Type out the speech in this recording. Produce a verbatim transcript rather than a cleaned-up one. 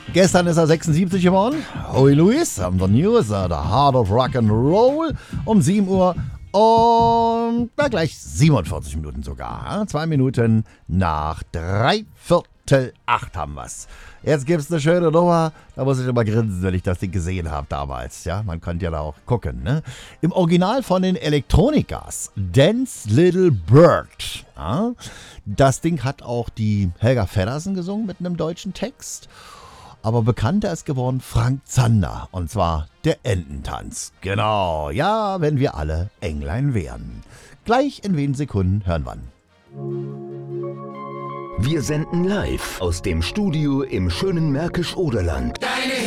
Gestern ist er sechsundsiebzig geworden. Howie Lewis, um the News, uh, the Heart of Rock and Roll, um sieben Uhr und na gleich siebenundvierzig Minuten sogar. Zwei Minuten nach drei Viertel acht haben wir's. Jetzt gibt's eine schöne Nummer, da muss ich immer grinsen, wenn ich das Ding gesehen habe damals. Ja, man konnte ja da auch gucken, ne? Im Original von den Electronicas, Dance Little Bird. Ja? Das Ding hat auch die Helga Feddersen gesungen mit einem deutschen Text. Aber bekannter ist geworden Frank Zander, und zwar der Ententanz. Genau, ja, wenn wir alle Englein wären. Gleich in wenigen Sekunden hören wir. Wir senden live aus dem Studio im schönen Märkisch-Oderland. Deine